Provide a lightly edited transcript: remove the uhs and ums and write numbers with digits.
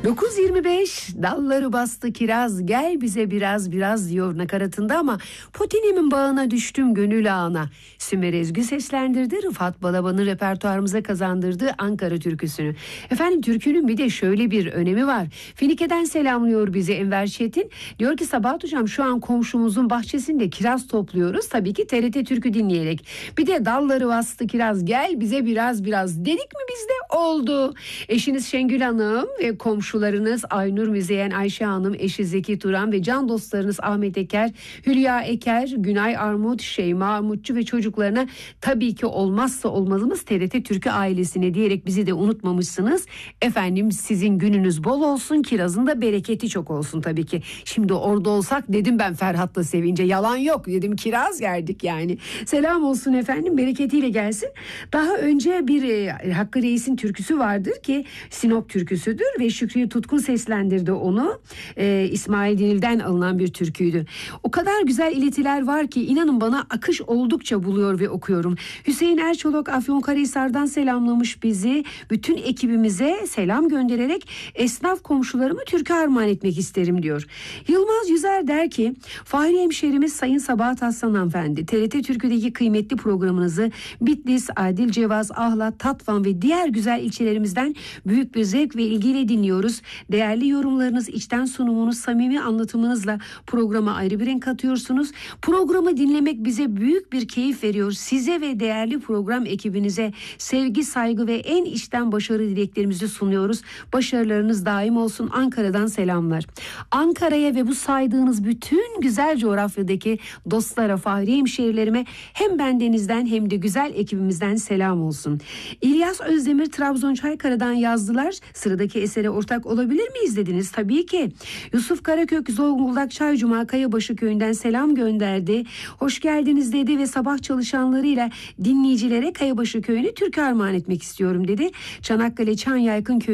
9.25 dalları bastı kiraz gel bize biraz diyor nakaratında ama Potinimin bağına düştüm gönül ağına. Sümer Ezgü seslendirdi, Rıfat Balaban'ın repertuarımıza kazandırdığı Ankara türküsünü. Efendim türkünün bir de şöyle bir önemi var. Finike'den selamlıyor bizi Enver Çetin. Diyor ki Sabahat Hocam şu an komşumuzun bahçesinde kiraz topluyoruz. Tabii ki TRT türkü dinleyerek. Bir de dalları bastı kiraz gel bize biraz dedik mi bizde oldu. Eşiniz Şengül Hanım ve komşularınız Aynur Müzeyyen Ayşe Hanım, eşi Zeki Turan ve can dostlarınız Ahmet Eker, Hülya Eker, Günay Armut, Şeyma Armutçu ve çocuklarına tabii ki olmazsa olmazımız TRT Türkü ailesine diyerek bizi de unutmamışsınız. Efendim sizin gününüz bol olsun, kirazın da bereketi çok olsun tabii ki. Şimdi orada olsak dedim ben Ferhat'la sevince, yalan yok dedim, kiraz yerdik yani. Selam olsun efendim, bereketiyle gelsin. Daha önce bir Hakkı Reis'in türküsü vardır ki Sinop türküsüdür ve Şükrü Tutkun seslendirdi onu. İsmail Dinil'den alınan bir türküydü. O kadar güzel iletiler var ki inanın bana akış oldukça buluyor ve okuyorum. Hüseyin Erçolak Afyonkarahisar'dan selamlamış bizi. Bütün ekibimize selam göndererek esnaf komşularımı türkü armağan etmek isterim diyor. Yılmaz Yüzer der ki Fahri hemşerimiz Sayın Sabahat Aslan hanımefendi, TRT Türkü'deki kıymetli programınızı Bitlis, Adil Cevaz, Ahlat, Tatvan ve diğer güzel ilçelerimizden büyük bir zevk ve ilgiyle dinliyoruz. Değerli yorumlarınız, içten sunumunuz, samimi anlatımınızla programa ayrı bir renk katıyorsunuz. Programı dinlemek bize büyük bir keyif veriyor. Size ve değerli program ekibinize sevgi, saygı ve en içten başarı dileklerimizi sunuyoruz. Başarılarınız daim olsun. Ankara'dan selamlar. Ankara'ya ve bu saydığınız bütün güzel coğrafyadaki dostlara, Fahri hemşehrilerime hem bendenizden hem de güzel ekibimizden selam olsun. İlyas Özdemir Trabzon Çaykara'dan yazdılar. Sıradaki esere ortak olabilir miyiz dediniz. Tabii ki. Yusuf Karakök Zonguldak Çaycuma Kayabaşı köyünden selam gönderdi. Hoş geldiniz dedi ve sabah çalışanlarıyla dinleyicilere Kayabaşı köyüne türkü armağan etmek istiyorum dedi. Çanakkale Çanyaykın köyü